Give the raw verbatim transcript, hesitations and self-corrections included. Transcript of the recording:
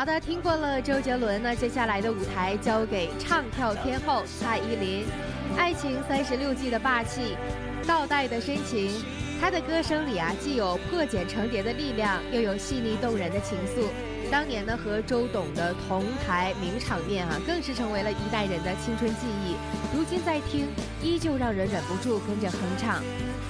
好的，听过了周杰伦，那接下来的舞台交给唱跳天后蔡依林。爱情三十六计的霸气，倒带的深情，她的歌声里啊，既有破茧成蝶的力量，又有细腻动人的情愫。当年呢，和周董的同台名场面啊，更是成为了一代人的青春记忆。如今再听，依旧让人忍不住跟着哼唱。